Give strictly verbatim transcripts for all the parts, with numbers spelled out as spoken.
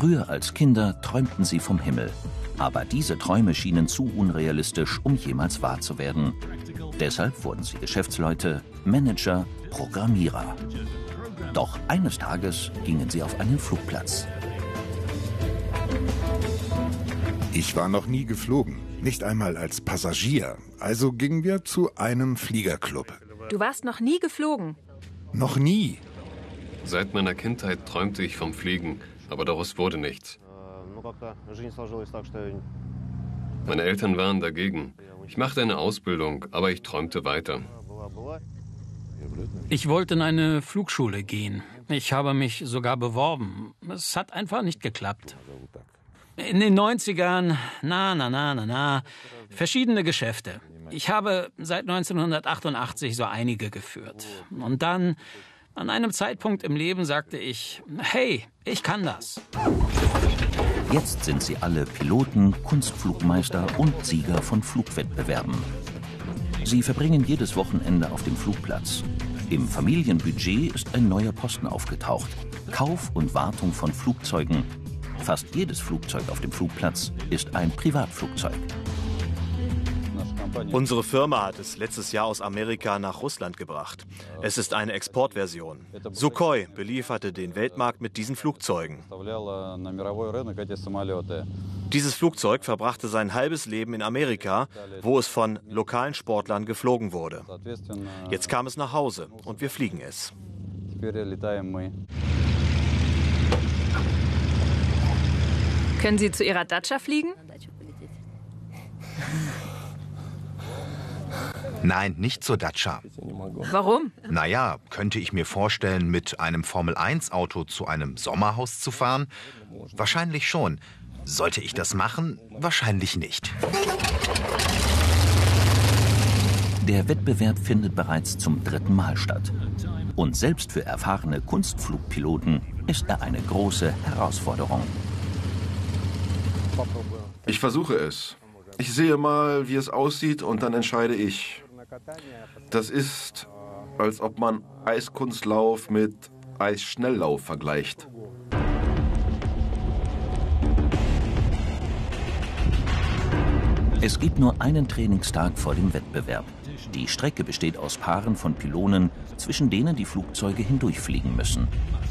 Früher als Kinder träumten sie vom Himmel. Aber diese Träume schienen zu unrealistisch, um jemals wahr zu werden. Deshalb wurden sie Geschäftsleute, Manager, Programmierer. Doch eines Tages gingen sie auf einen Flugplatz. Ich war noch nie geflogen, nicht einmal als Passagier. Also gingen wir zu einem Fliegerclub. Du warst noch nie geflogen? Noch nie. Seit meiner Kindheit träumte ich vom Fliegen, aber daraus wurde nichts. Meine Eltern waren dagegen. Ich machte eine Ausbildung, aber ich träumte weiter. Ich wollte in eine Flugschule gehen. Ich habe mich sogar beworben. Es hat einfach nicht geklappt. In den neunzigern, na, na, na, na, na, verschiedene Geschäfte. Ich habe seit neunzehnhundertachtundachtzig so einige geführt. Und dann, an einem Zeitpunkt im Leben, sagte ich, hey, ich kann das. Jetzt sind sie alle Piloten, Kunstflugmeister und Sieger von Flugwettbewerben. Sie verbringen jedes Wochenende auf dem Flugplatz. Im Familienbudget ist ein neuer Posten aufgetaucht: Kauf und Wartung von Flugzeugen. Fast jedes Flugzeug auf dem Flugplatz ist ein Privatflugzeug. Unsere Firma hat es letztes Jahr aus Amerika nach Russland gebracht. Es ist eine Exportversion. Sukhoi belieferte den Weltmarkt mit diesen Flugzeugen. Dieses Flugzeug verbrachte sein halbes Leben in Amerika, wo es von lokalen Sportlern geflogen wurde. Jetzt kam es nach Hause und wir fliegen es. Können Sie zu Ihrer Dacia fliegen? Nein, nicht zur Dacia. Warum? Naja, könnte ich mir vorstellen, mit einem Formel eins Auto zu einem Sommerhaus zu fahren? Wahrscheinlich schon. Sollte ich das machen? Wahrscheinlich nicht. Der Wettbewerb findet bereits zum dritten Mal statt. Und selbst für erfahrene Kunstflugpiloten ist er eine große Herausforderung. Ich versuche es. Ich sehe mal, wie es aussieht, und dann entscheide ich. Das ist, als ob man Eiskunstlauf mit Eisschnelllauf vergleicht. Es gibt nur einen Trainingstag vor dem Wettbewerb. Die Strecke besteht aus Paaren von Pylonen, zwischen denen die Flugzeuge hindurchfliegen müssen.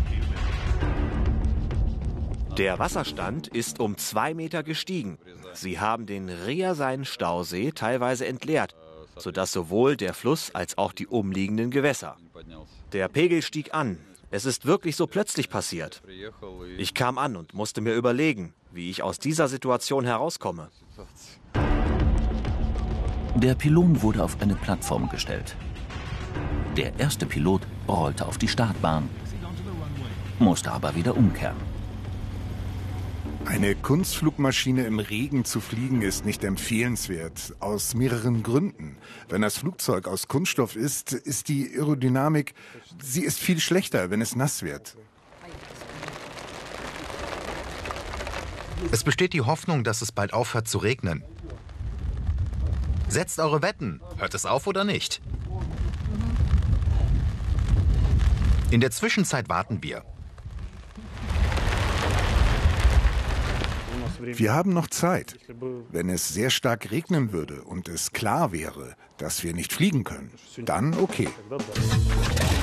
Der Wasserstand ist um zwei Meter gestiegen. Sie haben den Riasein-Stausee teilweise entleert, sodass sowohl der Fluss als auch die umliegenden Gewässer. Der Pegel stieg an. Es ist wirklich so plötzlich passiert. Ich kam an und musste mir überlegen, wie ich aus dieser Situation herauskomme. Der Pylon wurde auf eine Plattform gestellt. Der erste Pilot rollte auf die Startbahn, musste aber wieder umkehren. Eine Kunstflugmaschine im Regen zu fliegen ist nicht empfehlenswert, aus mehreren Gründen. Wenn das Flugzeug aus Kunststoff ist, ist die Aerodynamik, sie ist viel schlechter, wenn es nass wird. Es besteht die Hoffnung, dass es bald aufhört zu regnen. Setzt eure Wetten. Hört es auf oder nicht? In der Zwischenzeit warten wir. Wir haben noch Zeit. Wenn es sehr stark regnen würde und es klar wäre, dass wir nicht fliegen können, dann okay.